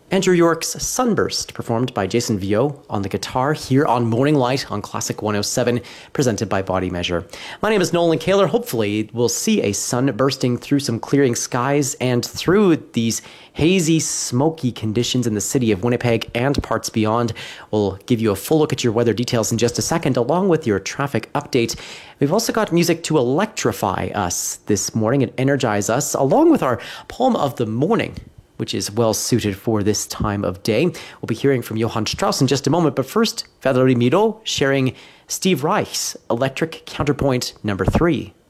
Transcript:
Andrew York's Sunburst, performed by Jason Vio on the guitar here on Morning Light on Classic 107, presented by Body Measure. My name is Nolan Kaler. Hopefully, we'll see a sun bursting through some clearing skies and through these hazy, smoky conditions in the city of Winnipeg and parts beyond. We'll give you a full look at your weather details in just a second, along with your traffic update. We've also got music to electrify us this morning and energize us, along with our poem of the morning, which is well suited for this time of day. We'll be hearing from Johann Strauss in just a moment, but first, Valerie Miro sharing Steve Reich's Electric Counterpoint number 3.